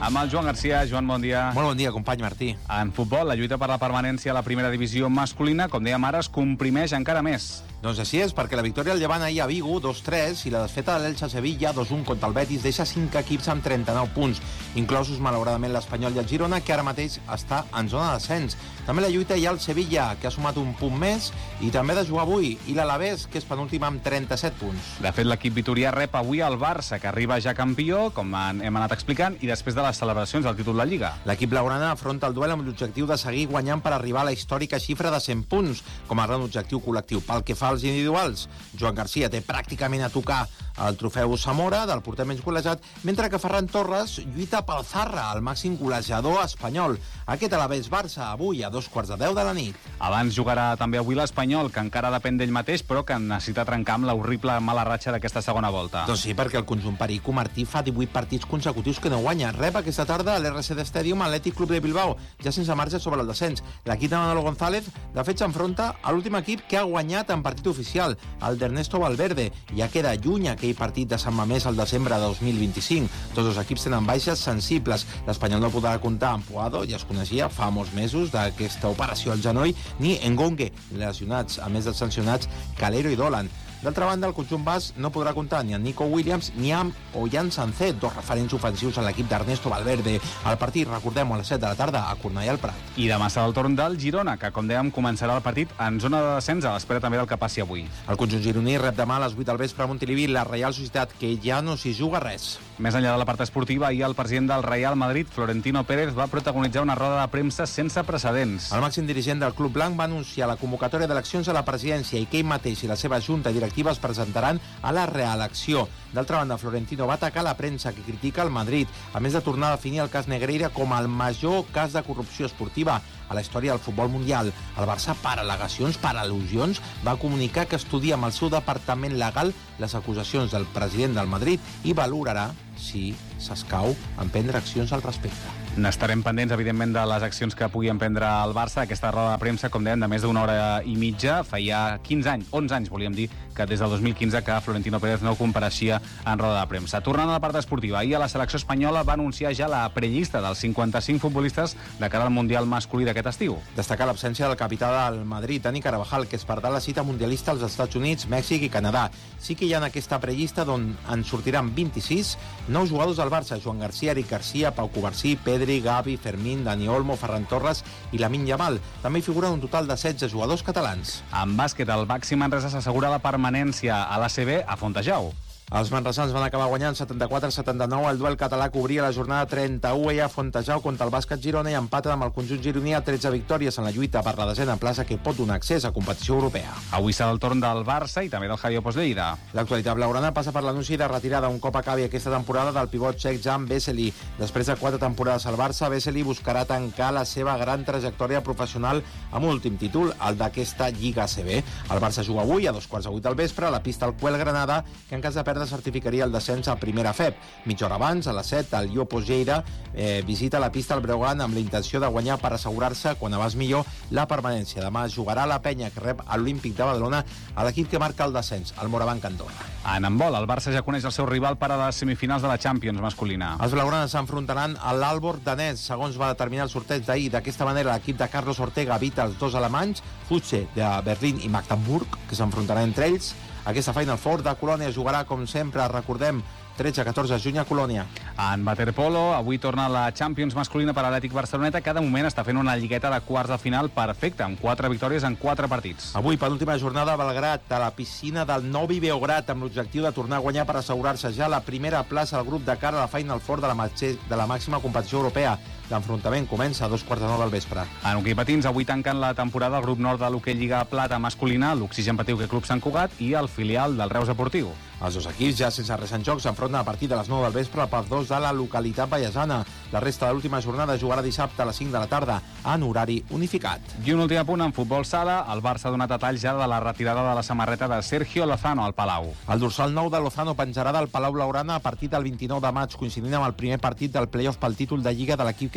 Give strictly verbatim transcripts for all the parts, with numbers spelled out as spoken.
amb el Joan Garcia. Joan, bon dia. Molt bon dia, company Martí. En futbol, la lluita per la permanència a la primera divisió masculina, com dèiem ara, es comprimeix encara més. Doncs així és, perquè la victòria al Llevant ahir a Vigo, dos tres, i la desfeta de l'Elche a Sevilla, dos un contra el Betis, deixa cinc equips amb trenta-nou punts, inclosos malauradament l'Espanyol i el Girona, que ara mateix està en zona de descens. També la lluita hi ha el Sevilla, que ha sumat un punt més, i també de jugar avui, i l'Alavés, que és penúltim amb trenta-set punts. De fet, l'equip vitorià rep avui el Barça, que arriba ja campió, com hem anat explicant, i després de les celebracions del títol de Lliga. L'equip blaugrana afronta el duel amb l'objectiu de seguir guanyant per arribar a la històrica xifra de cent punts, com a gran objectiu col·lectiu. Pel que fa als individuals, Joan Garcia té pràcticament a tocar el trofeu Zamora, del porter menys golejat, mentre que Ferran Torres lluita pel Zarra, el màxim golejador espanyol. Aquest Alavés Barça, avui a dos quarts de deu de la nit. Abans jugarà també avui l'Espanyol, que encara depèn d'ell mateix, però que necessita trencar amb la horrible mala ratxa d'aquesta segona volta. Doncs sí, perquè el conjunt perico Martí fa divuit partits consecutius que no guanya. Rep aquesta tarda a l'R C D Stadium Atlètic Club de Bilbao, ja sense marge sobre el descens. L'equip de Manolo González, de fet, s'enfronta a l'últim equip que ha guanyat en partit oficial, el d'Ernesto Valverde. Ja queda lluny aquell partit de Sant Mamés al desembre de dos mil vint-i-cinc. Tots els equips tenen baixes sensibles. L'Espanyol no podrà comptar amb Puado, ja es coneixia fa molts mesos d'aquesta operació al genoll, ni Engongue, lesionats, a més dels sancionats Calero i Dolan. D'altra banda, el conjunt bas no podrà comptar ni amb Nico Williams ni amb Ollán Sancet, dos referents ofensius a l'equip d'Ernesto Valverde. El partit, recordem, a les set de la tarda a Cornellà al Prat. I demà serà el torn del Girona, que, com dèiem, començarà el partit en zona de descens, a l'espera també del que passi avui. El conjunt gironí rep demà a les vuit del vespre a Montilivi la Reial Societat, que ja no s'hi juga res. Més enllà de la part esportiva, ahir el president del Real Madrid, Florentino Pérez, va protagonitzar una roda de premsa sense precedents. El màxim dirigent del Club Blanc va anunciar la convocatòria d'eleccions a la presidència i que ell mateix i la seva junta directiva es presentaran a la reelecció. D'altra banda, Florentino va atacar la premsa que critica el Madrid, a més de tornar a definir el cas Negreira com el major cas de corrupció esportiva a la història del futbol mundial. El Barça, per al·legacions, per al·lusions, va comunicar que estudia amb el seu departament legal les acusacions del president del Madrid i valorarà si s'escau emprendre accions al respecte. N'estarem pendents, evidentment, de les accions que pugui emprendre el Barça. Aquesta roda de premsa, com dèiem, de més d'una hora i mitja. Feia quinze anys, onze anys, volíem dir, que des del dos mil quinze que Florentino Pérez no compareixia en roda de premsa. Tornant a la part esportiva, ahir a la selecció espanyola va anunciar ja la prellista dels cinquanta-cinc futbolistes de cara al Mundial masculí d'aquest estiu. Destacar l'absència del capità del Madrid, Dani Carvajal, que es perdrà la cita mundialista als Estats Units, Mèxic i Canadà. Sí que hi ha en aquesta prellista d'on en sortiran vint-i-sis nous jugadors del Barça: Joan Garcia, Eric Garcia, Pau Covarsí, Pedri, Gavi, Fermín, Dani Olmo, Ferran Torres i Lamine Yamal. També hi figuren un total de setze jugadors catalans. En bàsquet, el Baxi Manresa s'assegura la permanència a l'A C B a Fontejau. Els manresans van acabar guanyant setanta-quatre a setanta-nou el duel català que obria la jornada trenta-u a Fontejau contra el bàsquet Girona i empaten amb el conjunt gironí a tretze victòries en la lluita per la desena plaça que pot donar accés a competició europea. Avui serà el torn del Barça i també del Javi Opos Lleida. L'actualitat blaugrana passa per l'anunci de retirada un cop acabi aquesta temporada del pivot txec Jan Vesely. Després de quatre temporades al Barça, Vesely buscarà tancar la seva gran trajectòria professional amb un últim títol, el d'aquesta Lliga A C B. El Barça juga avui a dos quarts de vuit del vespre a la pista al Cuel Granada, que en cas de perdre certificaria el descens a primera F E P. Mitja hora abans, a les set, el Opos Lleida eh, visita la pista al Breogán amb la intenció de guanyar per assegurar-se, quan abans millor, la permanència. Demà jugarà la penya que rep a l'Olímpic de Badalona a l'equip que marca el descens, el Morabanc Andorra. En handbol, el Barça ja coneix el seu rival per a les semifinals de la Champions masculina. Els blaugranes s'enfrontaran a l'Alborg danès, segons va determinar el sorteig d'ahir. D'aquesta manera, l'equip de Carlos Ortega evita els dos alemanys, Futse de Berlín i Magdeburg, que s'enfrontaran entre ells. Aquesta Final Four de Colònia jugarà, com sempre, recordem, tretze a catorze de juny a Colònia. En waterpolo, avui torna la Champions masculina per a l'Atlètic Barceloneta, que de moment està fent una lligueta de quarts de final perfecta, amb quatre victòries en quatre partits. Avui, penúltima jornada a Belgrat, a la piscina del Novi Beograd, amb l'objectiu de tornar a guanyar per assegurar-se ja la primera plaça al grup de cara a la Final Four de la, de la màxima competició europea. L'enfrontament comença a dos quarts de nou del vespre. En hoquei patins, avui tanquen la temporada el grup nord de l'hoquei Lliga Plata masculina, l'Oxigen Patiuque Club Sant Cugat i el filial del Reus Deportiu. Els dos equips, ja sense res en joc, s'enfronten a partir de les nou del vespre per dos de la localitat vallesana. La resta de l'última jornada jugarà dissabte a les cinc de la tarda en horari unificat. I un últim apunt en futbol sala, el Barça ha donat detalls ja de la retirada de la samarreta de Sergio Lozano al Palau. El dorsal nou de Lozano penjarà del Palau Blaugrana a partir del vint-i-nou de maig, coincidint amb el primer partit del play-off pel títol de Lliga de l'equip que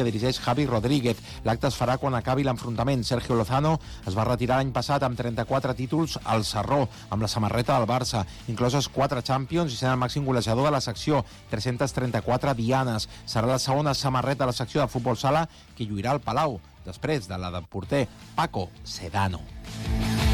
que dirigeix Javi Rodríguez. L'acte es farà quan acabi l'enfrontament. Sergio Lozano es va retirar l'any passat amb trenta-quatre títols al Sarró, amb la samarreta del Barça, incloses quatre Champions, i sent el màxim golejador de la secció, tres-centes trenta-quatre dianes. Serà la segona samarreta de la secció de futbol sala que lluirà al Palau, després de la del porter Paco Sedano.